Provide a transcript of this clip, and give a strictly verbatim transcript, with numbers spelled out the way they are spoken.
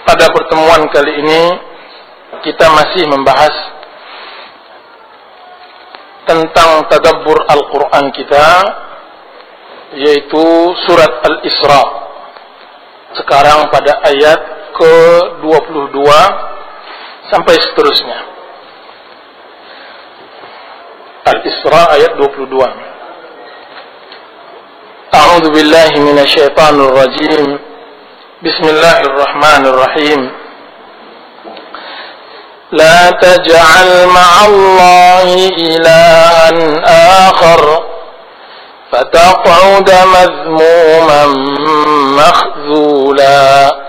pada pertemuan kali ini kita masih membahas tentang tadabbur Al-Quran kita, yaitu surat Al-Isra. Sekarang pada ayat ke dua puluh dua sampai seterusnya. Al-Isra ayat dua puluh dua. A'udzu billahi minasy syaithanir rajim. Bismillahirrahmanirrahim. La taj'al ma'allahi ilahan akhar fataq'uda madhmuman makhzula.